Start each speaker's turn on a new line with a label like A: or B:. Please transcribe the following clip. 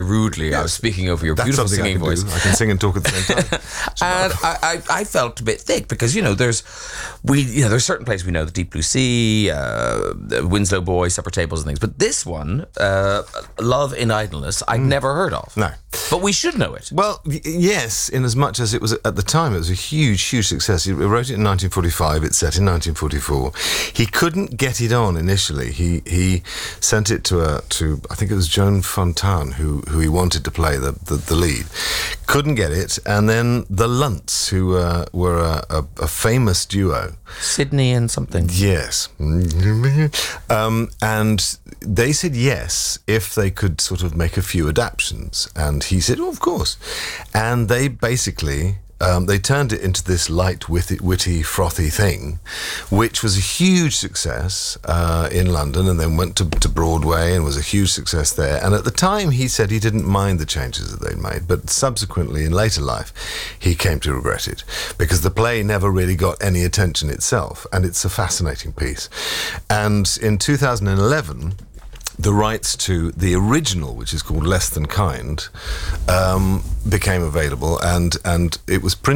A: rudely. I was speaking over your
B: That's
A: beautiful
B: something
A: singing
B: I can
A: voice.
B: do. I can sing and talk at the same time.
A: And I felt a bit thick because, there's certain places we know, the Deep Blue Sea, the Winslow Boy, Supper Tables and things. But this one, Love in Idleness, I'd never heard of.
B: No.
A: But we should know it.
B: Well, yes, in as much as it was, at the time, it was a huge, huge success. He wrote it in 1945, it's set in 1944. He couldn't get it on initially. He sent it to I think it was Joan Fontaine, who he wanted to play the lead. Couldn't get it, and then the Lunts, who were a famous duo.
A: Sydney and something.
B: Yes. And they said yes if they could sort of make a few adaptations. And he said, oh, of course. And they basically... they turned it into this light, witty, frothy thing, which was a huge success in London, and then went to Broadway and was a huge success there. And at the time, he said he didn't mind the changes that they'd made, but subsequently, in later life, he came to regret it, because the play never really got any attention itself, and it's a fascinating piece. And in 2011... the rights to the original, which is called Less Than Kind, became available, and it was printed